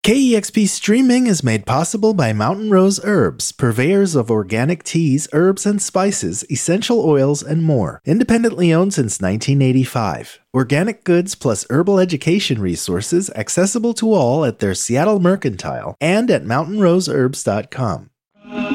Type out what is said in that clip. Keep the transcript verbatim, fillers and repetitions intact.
K E X P streaming is made possible by Mountain Rose Herbs, purveyors of organic teas, herbs and spices, essential oils, and more. Independently owned since nineteen eighty-five. Organic goods plus herbal education resources accessible to all at their Seattle Mercantile and at mountain rose herbs dot com.